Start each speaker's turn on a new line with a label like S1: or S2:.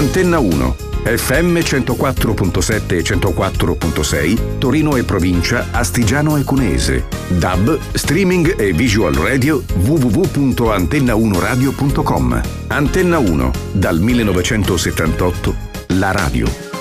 S1: Antenna 1, FM 104.7 e 104.6, Torino e provincia, Astigiano e Cunese. DAB, streaming e visual radio, www.antenna1radio.com. Antenna 1, dal 1978, la radio.